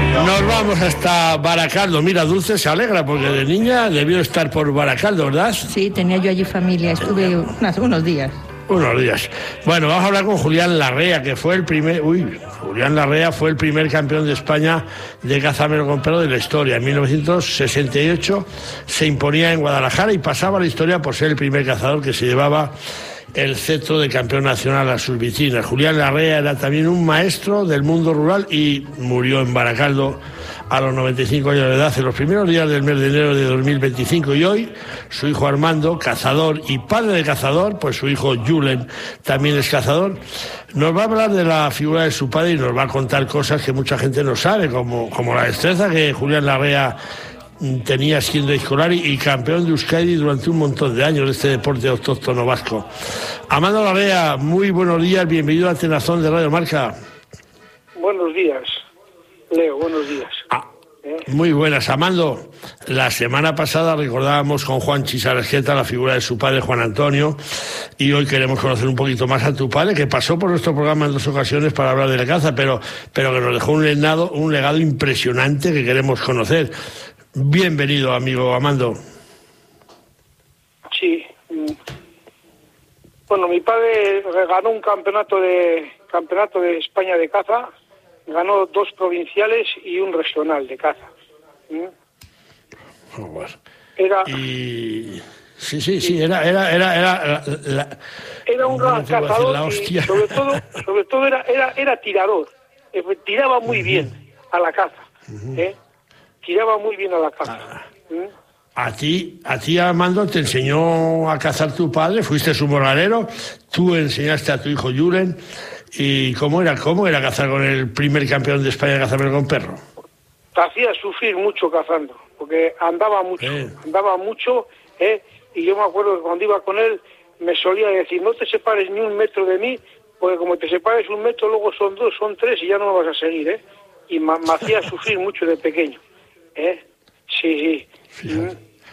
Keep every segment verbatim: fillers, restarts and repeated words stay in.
Nos vamos hasta Baracaldo. Mira, Dulce se alegra porque de niña debió estar por Baracaldo, ¿verdad? Sí, tenía yo allí familia, estuve unas, unos días. Unos días. Bueno, vamos a hablar con Julián Larrea, que fue el primer... Uy, Julián Larrea fue el primer campeón de España de caza con perro de la historia. En mil novecientos sesenta y ocho se imponía en Guadalajara y pasaba a la historia por ser el primer cazador que se llevaba el cetro de campeón nacional a sus vicinas. Julián Larrea era también un maestro del mundo rural y murió en Baracaldo a los noventa y cinco años de edad en los primeros días del mes de enero de dos mil veinticinco. Y hoy su hijo Armando, cazador y padre de cazador, pues su hijo Julen también es cazador, nos va a hablar de la figura de su padre y nos va a contar cosas que mucha gente no sabe, como, como la destreza que Julián Larrea tenía siendo escolar y, y campeón de Euskadi durante un montón de años de este deporte autóctono vasco. Armando Larrea, muy buenos días, bienvenido a Tenazón de Radio Marca. Buenos días, Leo, buenos días. Ah, ¿Eh? Muy buenas, Armando. La semana pasada recordábamos con Juan Chisarasqueta la figura de su padre, Juan Antonio, y hoy queremos conocer un poquito más a tu padre, que pasó por nuestro programa en dos ocasiones para hablar de la caza, pero, pero que nos dejó un legado, un legado impresionante que queremos conocer. Bienvenido, amigo Armando. Sí. Bueno, mi padre ganó un campeonato de campeonato de España de caza, ganó dos provinciales y un regional de caza. ¿Mm? Oh, bueno. Era y sí, sí, sí, era era era era la, la, era un gran cazador y sobre todo sobre todo era era era tirador. Tiraba muy uh-huh. bien a la caza, uh-huh. ¿eh? Tiraba muy bien a la caza. Ah. ¿Mm? A ti, a ti, Armando, te enseñó a cazar tu padre, fuiste su moralero, tú enseñaste a tu hijo Julen. ¿Y cómo era cómo era cazar con el primer campeón de España de cazar con perro? Te hacía sufrir mucho cazando, porque andaba mucho, eh. andaba mucho, ¿eh? Y yo me acuerdo que cuando iba con él me solía decir, no te separes ni un metro de mí, porque como te separes un metro, luego son dos, son tres y ya no me vas a seguir, ¿eh? Y me, me hacía sufrir mucho de pequeño, ¿eh? Sí, sí. ¿Mm?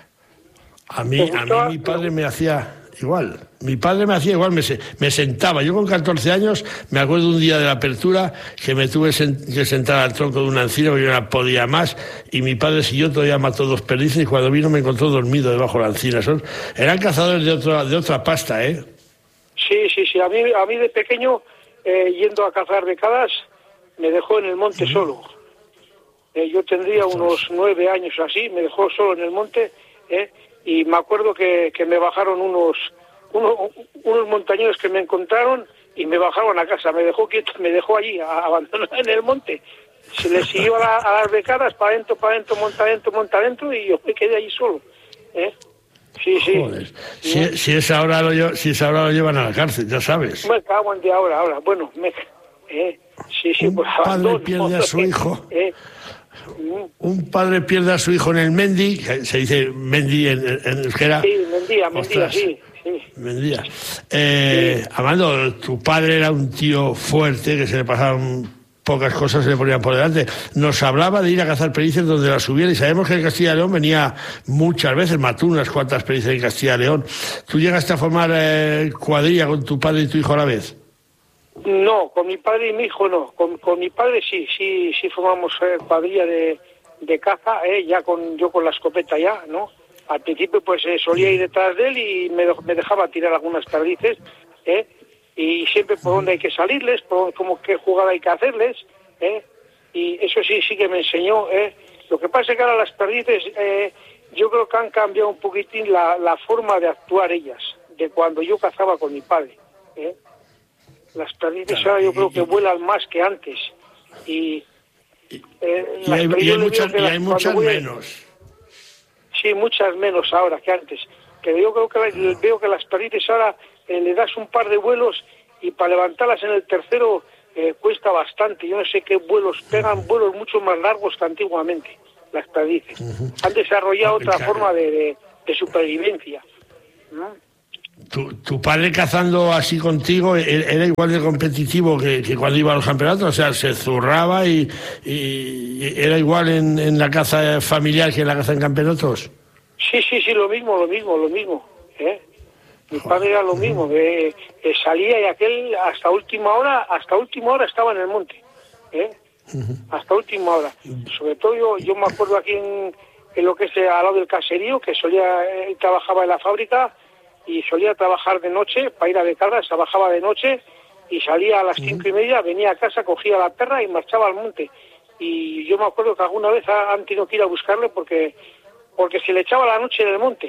A mí, a mí mi padre me hacía igual. Mi padre me hacía igual, me, me sentaba. Yo con catorce años me acuerdo un día de la apertura que me tuve sen, que sentar al tronco de una encina porque yo no podía más y mi padre siguió, todavía mató dos perdices y cuando vino me encontró dormido debajo de la encina. Son, eran cazadores de otra, de otra pasta, ¿eh? Sí, sí, sí. A mí, a mí de pequeño, eh, yendo a cazar becadas, me dejó en el monte sí. solo. Eh, yo tendría unos nueve años así, me dejó solo en el monte, ¿eh? Y me acuerdo que, que me bajaron unos, unos unos montañeros que me encontraron y me bajaron a casa, me dejó quieto, me dejó allí, abandonado en el monte. Se le siguió a, la, a las becadas, para adentro, para adentro, monta adentro, monta adentro, y yo me quedé allí solo. ¿Eh? Sí, sí. Joder. Si, ¿no? si, es ahora lo, si es ahora lo llevan a la cárcel, ya sabes. Me cago en de ahora, ahora. Bueno, me... ¿eh? Sí, sí, Un pues padre abandono, pierde a su hijo. ¿eh? Un padre pierde a su hijo en el Mendi, se dice Mendi en, en euskera. Sí, Mendía, Mendía, sí, sí. Mendía. Eh, sí. Armando, tu padre era un tío fuerte, que se le pasaban pocas cosas, se le ponían por delante. Nos hablaba de ir a cazar perdices donde las hubiera, y sabemos que en Castilla y León venía muchas veces, mató unas cuantas perdices en Castilla y León. ¿Tú llegaste a formar eh, cuadrilla con tu padre y tu hijo a la vez? No, con mi padre y mi hijo no. Con, con mi padre sí, sí, sí formamos eh, cuadrilla de, de caza, eh, ya con yo con la escopeta ya, ¿no? Al principio pues eh, solía ir detrás de él y me, me dejaba tirar algunas perdices, eh, y siempre por dónde hay que salirles, por cómo qué jugada hay que hacerles, eh, y eso sí, sí que me enseñó, eh. Lo que pasa es que ahora las perdices, eh, yo creo que han cambiado un poquitín la, la forma de actuar ellas, de cuando yo cazaba con mi padre, eh. Las perdices ahora yo creo que vuelan más que antes. Y, eh, y hay, y hay muchas, y hay muchas menos. Sí, muchas menos ahora que antes. Pero yo creo que veo que las perdices ahora eh, le das un par de vuelos y para levantarlas en el tercero eh, cuesta bastante. Yo no sé qué vuelos, pegan vuelos mucho más largos que antiguamente, las perdices. Uh-huh. Han desarrollado otra forma de, de, de supervivencia, ¿no? ¿Tu, tu padre cazando así contigo era igual de competitivo que, que cuando iba a los campeonatos? O sea, se zurraba y, y, y era igual en, en la caza familiar que en la caza en campeonatos. Sí, sí, sí, lo mismo, lo mismo, lo mismo, ¿eh? Mi padre era lo mismo, que, que salía y aquel hasta última hora, hasta última hora estaba en el monte, ¿eh? Uh-huh. Hasta última hora. Sobre todo yo, yo me acuerdo aquí en, en lo que es al lado del caserío, que solía, él trabajaba en la fábrica y solía trabajar de noche para ir a becadas, trabajaba de noche y salía a las uh-huh. cinco y media, venía a casa, cogía la perra y marchaba al monte. Y yo me acuerdo que alguna vez han tenido que ir a buscarle porque porque se le echaba la noche en el monte.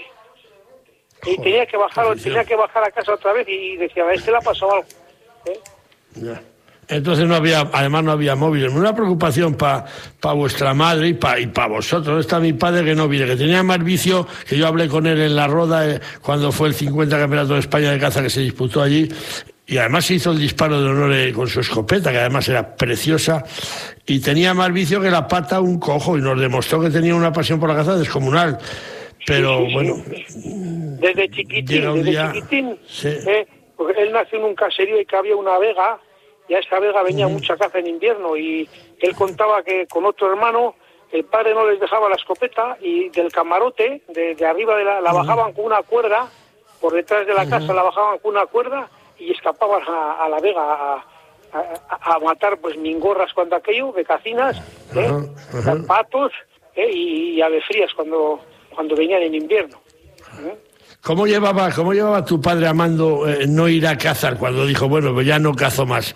Y Joder, tenía que bajar tenía que bajar a casa otra vez y decía, a este le ha pasado algo. ¿Eh? Ya. Entonces no había, además no había móviles. Una preocupación para pa vuestra madre y para y pa vosotros. Está mi padre que no viene, que tenía más vicio, que yo hablé con él en la Roda eh, cuando fue el cincuenta Campeonato de España de caza que se disputó allí. Y además se hizo el disparo de honor eh, con su escopeta, que además era preciosa, y tenía más vicio que la pata un cojo, y nos demostró que tenía una pasión por la caza descomunal. Pero sí, sí, bueno... Sí. Desde chiquitín, desde día, chiquitín, sí. eh, porque él nació en un caserío y que había una vega, y a esa vega venía uh-huh. mucha caza en invierno, y él contaba que con otro hermano, el padre no les dejaba la escopeta, y del camarote, de, de arriba de la, la uh-huh. bajaban con una cuerda, por detrás de la uh-huh. casa la bajaban con una cuerda, y escapaban a, a la vega a, a, a matar pues mingorras cuando aquello, becacinas, ¿eh? uh-huh, uh-huh. patos ¿eh? y, y ave frías cuando, cuando venían en invierno. ¿eh? ¿Cómo llevaba, cómo llevaba tu padre Amando eh, no ir a cazar cuando dijo, bueno, pues ya no cazo más?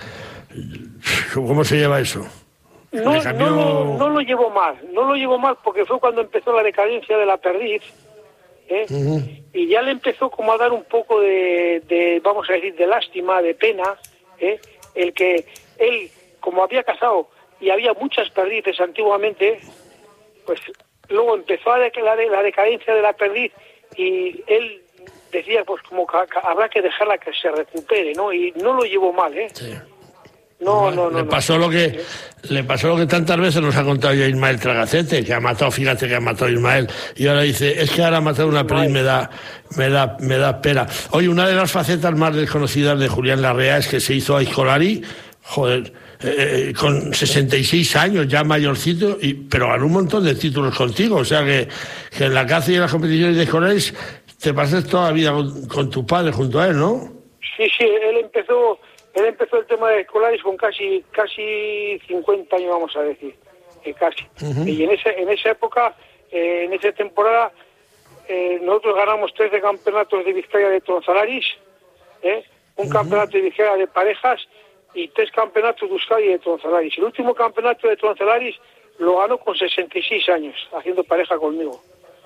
¿Cómo se lleva eso? No, cambió... no, lo, no lo llevo mal, no lo llevo mal porque fue cuando empezó la decadencia de la perdiz. ¿Eh? Uh-huh. Y ya le empezó como a dar un poco de, de vamos a decir, de lástima, de pena, ¿eh? El que él, como había cazado y había muchas perdices antiguamente, pues luego empezó a de, la, de, la decadencia de la perdiz y él decía, pues como que habrá que dejarla que se recupere, ¿no? Y no lo llevó mal, ¿eh? Sí. No, no, no. Le pasó no. lo que ¿Eh? le pasó lo que tantas veces nos ha contado ya Ismael Tragacete, que ha matado, fíjate que ha matado a Ismael, y ahora dice, es que ahora ha matado una perdiz, me da, me da, me da pena. Oye, una de las facetas más desconocidas de Julián Larrea es que se hizo a Escolari, joder, eh, con sesenta y seis años, ya mayorcito, y, pero ganó un montón de títulos contigo, o sea que, que en la caza y en las competiciones de Escolari te pasas toda la vida con, con tu padre junto a él, ¿no? Sí, sí, él empezó... Él empezó el tema de escolares con casi casi cincuenta años, vamos a decir, eh, casi. Uh-huh. Y en ese en esa época, eh, en esa temporada, eh, nosotros ganamos trece campeonatos de Vizcaya de Tronzalaris, eh, un uh-huh. campeonato de Vizcaya de parejas y tres campeonatos de Euskadi de Tronzalaris. El último campeonato de Tronzalaris lo ganó con sesenta y seis años, haciendo pareja conmigo.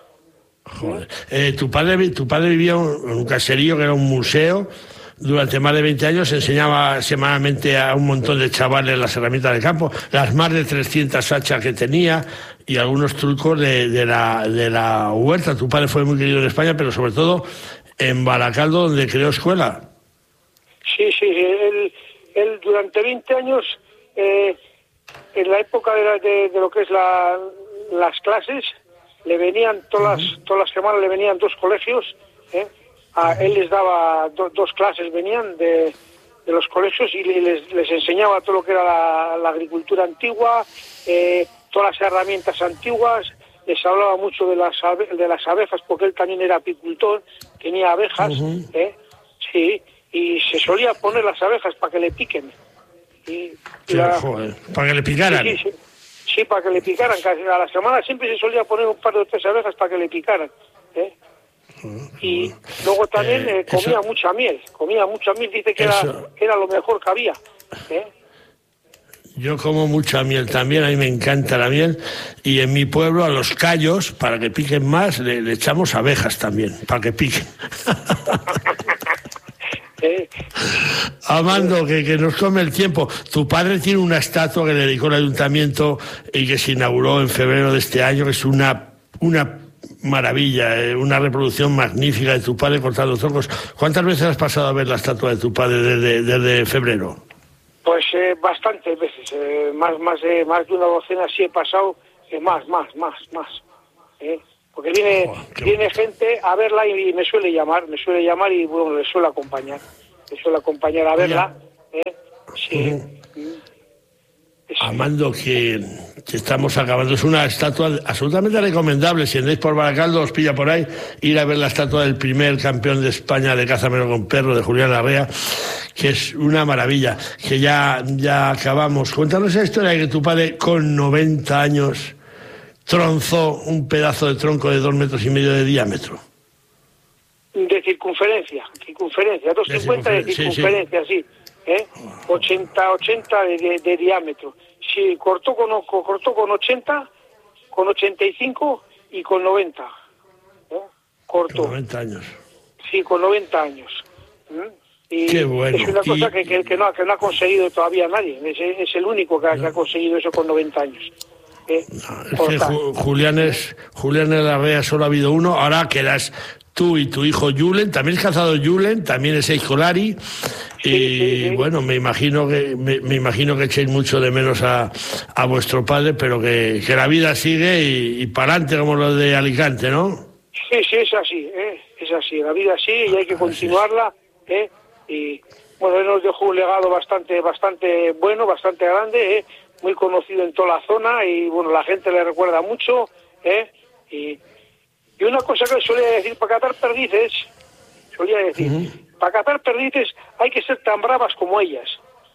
Joder. Eh, tu padre tu padre vivía en un caserío que era un museo. Durante más de veinte años enseñaba semanalmente a un montón de chavales las herramientas de campo, las más de trescientas hachas que tenía y algunos trucos de, de, la, de la huerta. Tu padre fue muy querido en España, pero sobre todo en Baracaldo, donde creó escuela. Sí, sí, él, él durante veinte años, eh, en la época de, la, de, de lo que es la, las clases, le venían todas, uh-huh. las, todas las semanas le venían dos colegios, ¿eh? A él les daba do, dos clases, venían de, de los colegios y les, les enseñaba todo lo que era la, la agricultura antigua, eh, todas las herramientas antiguas, les hablaba mucho de las abe, de las abejas, porque él también era apicultor, tenía abejas, uh-huh. ¿eh? Sí, y se solía poner las abejas para que le piquen. Y, sí, la, joder, para que le picaran. Sí, sí, sí, sí, para que le picaran. A la semana siempre se solía poner un par de tres abejas para que le picaran, ¿eh? Y luego también eh, comía eso, mucha miel, comía mucha miel, dice que era, que era lo mejor que había. ¿eh? Yo como mucha miel también, a mí me encanta la miel, y en mi pueblo a los callos, para que piquen más, le, le echamos abejas también, para que piquen. ¿Eh? Amando, que, que nos come el tiempo. Tu padre tiene una estatua que le dedicó el ayuntamiento y que se inauguró en febrero de este año, que es una... una maravilla, eh, una reproducción magnífica de tu padre cortando troncos. ¿Cuántas veces has pasado a ver la estatua de tu padre desde, desde febrero? Pues eh, bastantes veces, eh, más más de más de una docena sí he pasado, eh, más, más, más, más. Eh, porque viene oh, viene gente a verla y, y me suele llamar, me suele llamar y bueno, le suele acompañar, le suele acompañar a verla. Eh, sí. Uh-huh. Amando, que, que estamos acabando. Es una estatua absolutamente recomendable. Si andáis por Baracaldo, os pilla por ahí, ir a ver la estatua del primer campeón de España de cazamero con perro, de Julián Larrea, que es una maravilla. Que ya, ya acabamos. Cuéntanos esa historia de que tu padre, con noventa años, tronzó un pedazo de tronco de dos metros y medio de diámetro. De circunferencia, circunferencia, dos cincuenta de circunferencia, sí. sí. ¿Eh? ochenta, ochenta de, de, de diámetro. Sí, cortó con, cortó con ochenta, con ochenta y cinco y con noventa. ¿Eh? Cortó. Con noventa años. Sí, con noventa años. ¿Eh? Y qué bueno. Es una cosa y... que, que, que, no, que no ha conseguido todavía nadie. Es, es el único que ha, no. que ha conseguido eso con noventa años. ¿Eh? No, es que Julián es Julián Larrea solo ha habido uno. Ahora quedas tú y tu hijo Julen, también es cazado Julen, también es Escolari, sí, y sí, sí. bueno, me imagino que me, me imagino que echéis mucho de menos a, a vuestro padre, pero que, que la vida sigue y, y para adelante como lo de Alicante, ¿no? Sí, sí, es así, ¿eh? es así, la vida sigue y hay que continuarla, ¿eh? Y bueno, él nos dejó un legado bastante, bastante bueno, bastante grande, ¿eh? Muy conocido en toda la zona y bueno, la gente le recuerda mucho, ¿eh? y Y una cosa que solía decir, para cazar perdices, solía decir, uh-huh. para cazar perdices hay que ser tan bravas como ellas.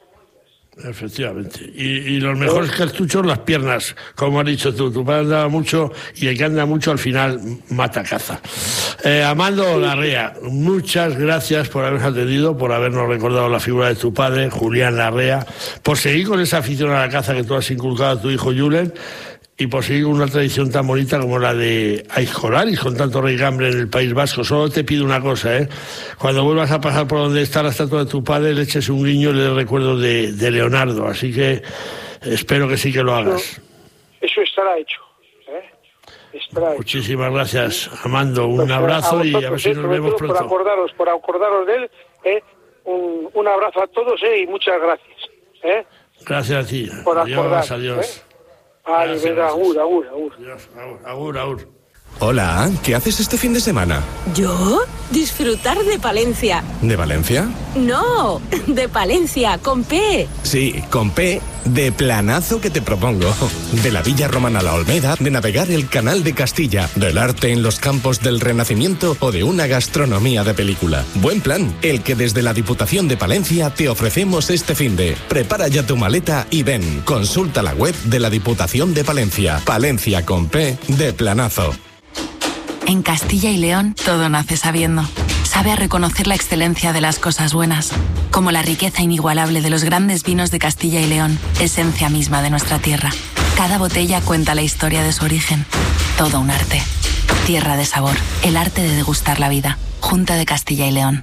Efectivamente. Y, y los mejores cartuchos, las piernas, como has dicho tú. Tu padre andaba mucho y el que anda mucho al final mata caza. Eh, Amando Larrea, muchas gracias por habernos atendido, por habernos recordado la figura de tu padre, Julián Larrea, por seguir con esa afición a la caza que tú has inculcado a tu hijo Julen, y por seguir una tradición tan bonita como la de Aizcolaris, con tanto raigambre en el País Vasco. Solo te pido una cosa, ¿eh? Cuando vuelvas a pasar por donde está la estatua de tu padre, le eches un guiño y le des recuerdo de, de Leonardo. Así que espero que sí que lo hagas. Eso, eso estará hecho, ¿eh? Estará Muchísimas hecho. gracias, Amando. Un pues abrazo a vosotros, y a ver si nos vemos pronto. Por acordaros, por acordaros de él, ¿eh? un, un abrazo a todos, ¿eh? Y muchas gracias. ¿eh? Gracias a ti. Por adiós, acordar, adiós. ¿eh? Vale, venga, agur, agur, agur. Adiós, agur, agur, agur. Hola, ¿qué haces este fin de semana? ¿Yo? Disfrutar de Palencia. ¿De Valencia? No, de Palencia, con P. Sí, con P, de planazo que te propongo. De la Villa Romana La Olmeda, de navegar el Canal de Castilla, del arte en los campos del Renacimiento o de una gastronomía de película. Buen plan, el que desde la Diputación de Palencia te ofrecemos este finde. Prepara ya tu maleta y ven. Consulta la web de la Diputación de Palencia. Palencia con P, de planazo. En Castilla y León, todo nace sabiendo. Sabe a reconocer la excelencia de las cosas buenas, como la riqueza inigualable de los grandes vinos de Castilla y León, esencia misma de nuestra tierra. Cada botella cuenta la historia de su origen. Todo un arte. Tierra de sabor. El arte de degustar la vida. Junta de Castilla y León.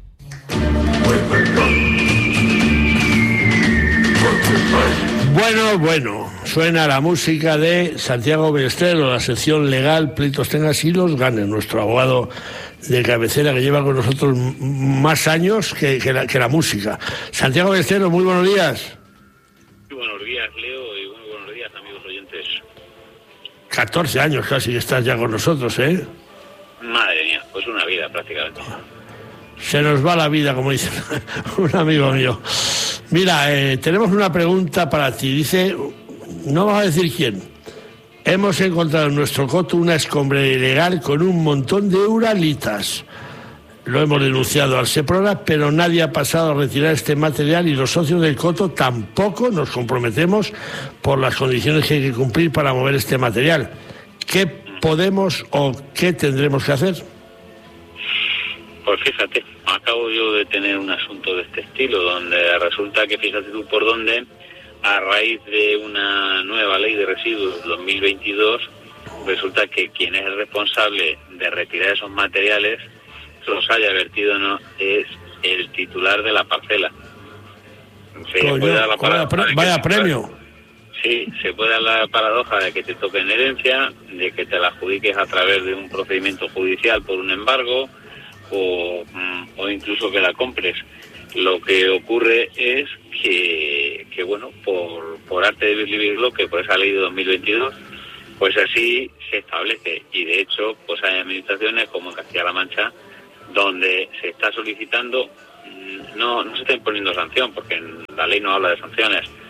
Bueno, bueno, suena la música de Santiago Ballesteros, la sección legal, pleitos tengas y los ganes, nuestro abogado de cabecera que lleva con nosotros más años que, que, la, que la música. Santiago Ballesteros, muy buenos días. Muy buenos días, Leo, y muy buenos días, amigos oyentes. catorce años casi que estás ya con nosotros, ¿eh? Madre mía, pues una vida prácticamente. Se nos va la vida, como dice un amigo mío. Mira, eh, tenemos una pregunta para ti. Dice, no vamos a decir quién. Hemos encontrado en nuestro coto una escombrera ilegal con un montón de uralitas. Lo hemos denunciado al Seprona, pero nadie ha pasado a retirar este material y los socios del coto tampoco nos comprometemos por las condiciones que hay que cumplir para mover este material. ¿Qué podemos o qué tendremos que hacer? Pues fíjate, acabo yo de tener un asunto de este estilo, donde resulta que, fíjate tú por dónde, a raíz de una nueva ley de residuos dos mil veintidós, resulta que quien es el responsable de retirar esos materiales, los haya vertido no, es el titular de la parcela. Se Coño, puede dar la vaya, pre- vaya premio. Sí, se puede dar la paradoja de que te toque en herencia, de que te la adjudiques a través de un procedimiento judicial por un embargo, o, o incluso que la compres. Lo que ocurre es que, que bueno, por, por arte de vivirlo, que por esa ley de dos mil veintidós, pues así se establece. Y de hecho, pues hay administraciones como en Castilla-La Mancha, donde se está solicitando, no, no se está imponiendo sanción, porque la ley no habla de sanciones,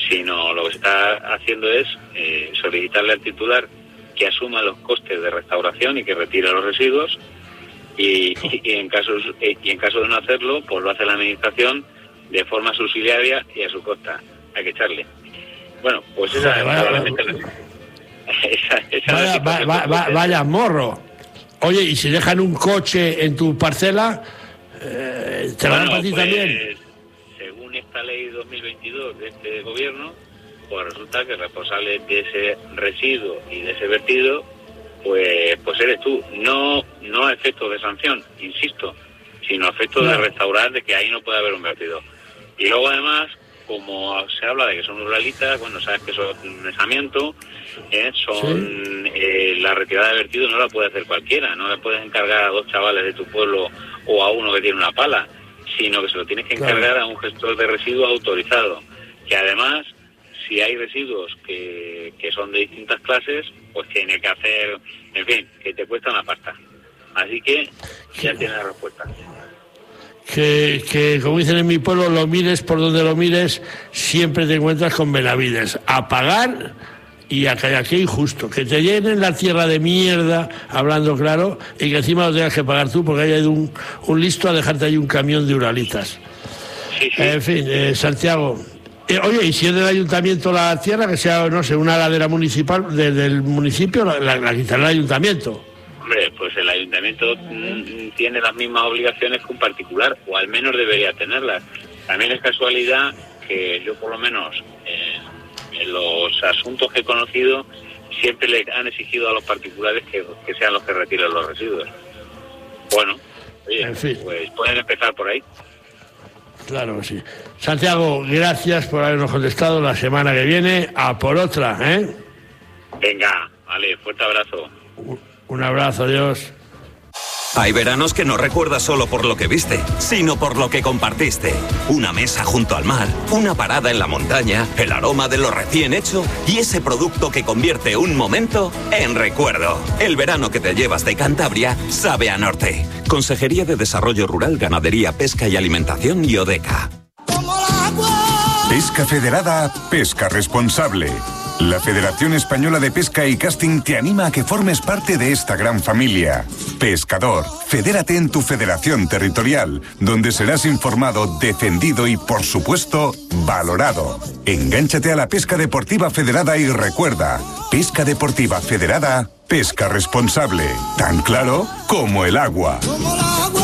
sino lo que se está haciendo es eh, solicitarle al titular que asuma los costes de restauración y que retire los residuos, y, y, y en caso y en caso de no hacerlo, pues lo hace la administración de forma subsidiaria y a su costa. Hay que echarle. Bueno, pues esa es probablemente la, esa, esa vaya, la va, va, va, vaya morro. Oye, y si dejan un coche en tu parcela, eh, ¿te bueno, van a para ti pues, también? Según esta ley dos mil veintidós de este gobierno, pues resulta que el responsable de ese residuo y de ese vertido, pues pues eres tú. No no a efectos de sanción, insisto, sino a efectos claro. de restaurar, de que ahí no puede haber un vertido. Y luego además, como se habla de que son ruralitas, bueno, sabes que son un mesamiento, ¿eh? son ¿Sí? eh, la retirada de vertido no la puede hacer cualquiera, no le puedes encargar a dos chavales de tu pueblo o a uno que tiene una pala, sino que se lo tienes que encargar claro. a un gestor de residuos autorizado, que además, si hay residuos que, que son de distintas clases, pues tiene que hacer, en fin, que te cuesta una pasta. Así que ya tienes la respuesta. Que, que, como dicen en mi pueblo, lo mires por donde lo mires, siempre te encuentras con Benavides. A pagar y a que aquí injusto. Que te llenen la tierra de mierda, hablando claro, y que encima lo tengas que pagar tú porque hay un, un listo a dejarte ahí un camión de uralitas. Sí, sí. En fin, eh, Santiago... Eh, oye, y si es del ayuntamiento la tierra, que sea, no sé, una ladera municipal de, del municipio, la, la, la quitará el ayuntamiento. Hombre, pues el ayuntamiento mm, tiene las mismas obligaciones que un particular, o al menos debería tenerlas. También es casualidad que yo, por lo menos, eh, en los asuntos que he conocido, siempre le han exigido a los particulares que, que sean los que retiren los residuos. Bueno, oye, en fin. Pues pueden empezar por ahí. Claro que sí. Santiago, gracias por habernos contestado. La semana que viene, a por otra, ¿eh? Venga, vale, fuerte abrazo. Un, un abrazo, adiós. Hay veranos que no recuerdas solo por lo que viste, sino por lo que compartiste. Una mesa junto al mar, una parada en la montaña, el aroma de lo recién hecho y ese producto que convierte un momento en recuerdo. El verano que te llevas de Cantabria sabe a norte. Consejería de Desarrollo Rural, Ganadería, Pesca y Alimentación y ODECA. Pesca Federada, pesca responsable. La Federación Española de Pesca y Casting te anima a que formes parte de esta gran familia. Pescador, fedérate en tu federación territorial, donde serás informado, defendido y, por supuesto, valorado. Engánchate a la pesca deportiva federada y recuerda, pesca deportiva federada, pesca responsable. Tan claro como el agua. ¡Como el agua!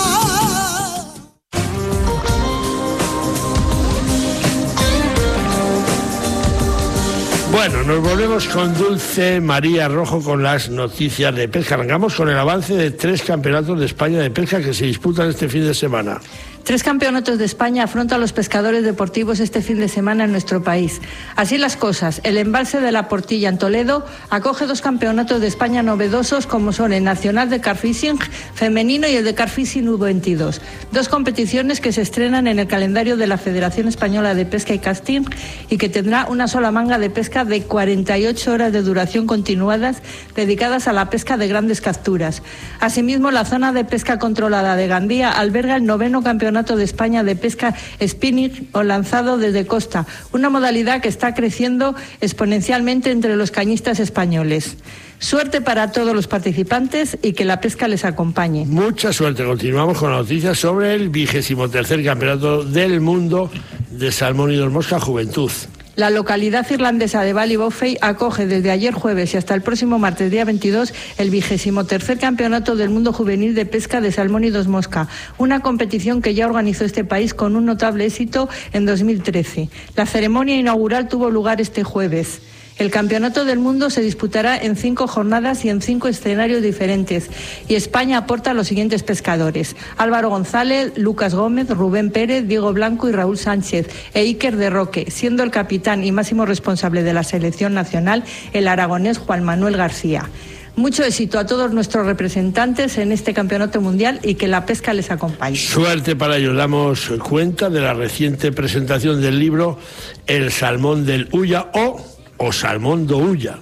Bueno, nos volvemos con Dulce María Rojo con las noticias de pesca. Arrancamos con el avance de tres campeonatos de España de pesca que se disputan este fin de semana. Tres campeonatos de España afrontan a los pescadores deportivos este fin de semana en nuestro país. Así las cosas, el embalse de la Portilla en Toledo acoge dos campeonatos de España novedosos como son el Nacional de Carfishing femenino y el de Carfishing U veintidós. Dos competiciones que se estrenan en el calendario de la Federación Española de Pesca y Casting y que tendrá una sola manga de pesca de cuarenta y ocho horas de duración continuadas dedicadas a la pesca de grandes capturas. Asimismo, la zona de pesca controlada de Gandía alberga el noveno campeonato de España de pesca spinning o lanzado desde costa, una modalidad que está creciendo exponencialmente entre los cañistas españoles. Suerte para todos los participantes y que la pesca les acompañe. Mucha suerte. Continuamos con la noticia sobre el vigésimo tercer campeonato del mundo de salmón y dos mosca juventud. La localidad irlandesa de Ballybofey acoge desde ayer jueves y hasta el próximo martes, día veintidós, el vigésimo tercer Campeonato del Mundo Juvenil de Pesca de Salmón y dos Mosca, una competición que ya organizó este país con un notable éxito en dos mil trece. La ceremonia inaugural tuvo lugar este jueves. El Campeonato del Mundo se disputará en cinco jornadas y en cinco escenarios diferentes. Y España aporta a los siguientes pescadores: Álvaro González, Lucas Gómez, Rubén Pérez, Diego Blanco y Raúl Sánchez, e Iker de Roque, siendo el capitán y máximo responsable de la selección nacional el aragonés Juan Manuel García. Mucho éxito a todos nuestros representantes en este campeonato mundial y que la pesca les acompañe. Suerte para ellos. Damos cuenta de la reciente presentación del libro El Salmón del Ulla o... o Salmón do Ulla.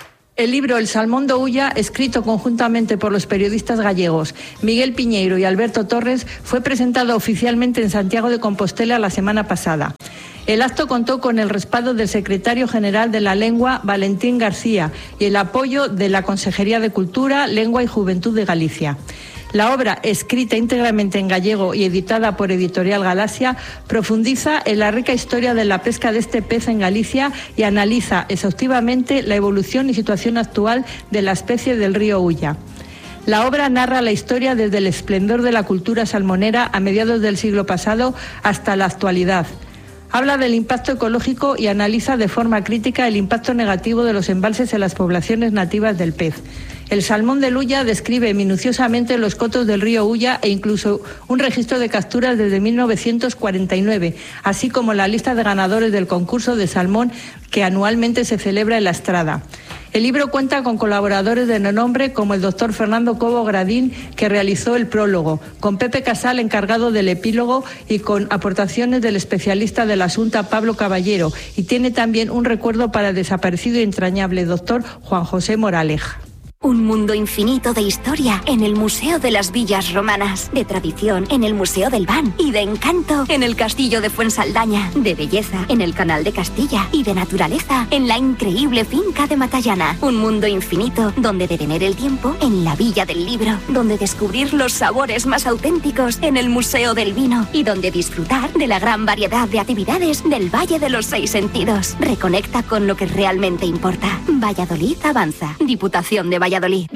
El libro El Salmón do Ulla, escrito conjuntamente por los periodistas gallegos Miguel Piñeiro y Alberto Torres, fue presentado oficialmente en Santiago de Compostela la semana pasada. El acto contó con el respaldo del secretario general de la Lengua, Valentín García, y el apoyo de la Consejería de Cultura, Lengua y Juventud de Galicia. La obra, escrita íntegramente en gallego y editada por Editorial Galaxia, profundiza en la rica historia de la pesca de este pez en Galicia y analiza exhaustivamente la evolución y situación actual de la especie del río Ulla. La obra narra la historia desde el esplendor de la cultura salmonera a mediados del siglo pasado hasta la actualidad. Habla del impacto ecológico y analiza de forma crítica el impacto negativo de los embalses en las poblaciones nativas del pez. El salmón del Ulla describe minuciosamente los cotos del río Ulla e incluso un registro de capturas desde mil novecientos cuarenta y nueve, así como la lista de ganadores del concurso de salmón que anualmente se celebra en La Estrada. El libro cuenta con colaboradores de renombre como el doctor Fernando Cobo Gradín, que realizó el prólogo, con Pepe Casal, encargado del epílogo, y con aportaciones del especialista del asunto Pablo Caballero, y tiene también un recuerdo para el desaparecido y entrañable doctor Juan José Moraleja. Un mundo infinito de historia en el Museo de las Villas Romanas, de tradición en el Museo del Ban y de encanto en el Castillo de Fuensaldaña, de belleza en el Canal de Castilla y de naturaleza en la increíble finca de Matallana. Un mundo infinito donde detener el tiempo en la Villa del Libro, donde descubrir los sabores más auténticos en el Museo del Vino y donde disfrutar de la gran variedad de actividades del Valle de los Seis Sentidos. Reconecta con lo que realmente importa. Valladolid avanza. Diputación de Valladolid.